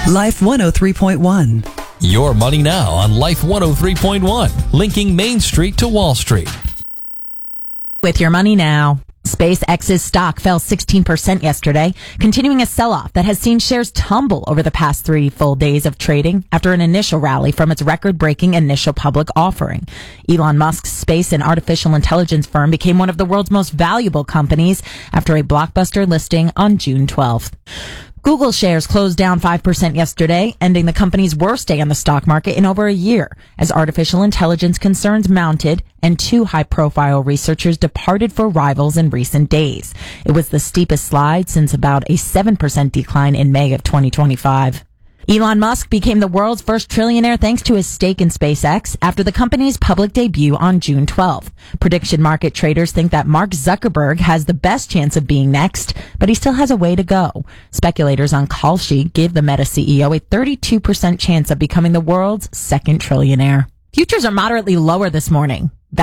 Life 103.1. Your money now on Life 103.1, linking Main Street to Wall Street. With your money now. SpaceX's stock fell 16% yesterday, continuing a sell-off that has seen shares tumble over the past 3 full days of trading after an initial rally from its record-breaking initial public offering. Elon Musk's space and artificial intelligence firm became one of the world's most valuable companies after a blockbuster listing on June 12th. Google shares closed down 5% yesterday, ending the company's worst day on the stock market in over a year, as artificial intelligence concerns mounted and 2 high-profile researchers departed for rivals in recent days. It was the steepest slide since about a 7% decline in May of 2025. Elon Musk became the world's first trillionaire thanks to his stake in SpaceX after the company's public debut on June 12th. Prediction market traders think that Mark Zuckerberg has the best chance of being next, but he still has a way to go. Speculators on Kalshi give the Meta CEO a 32% chance of becoming the world's second trillionaire. Futures are moderately lower this morning.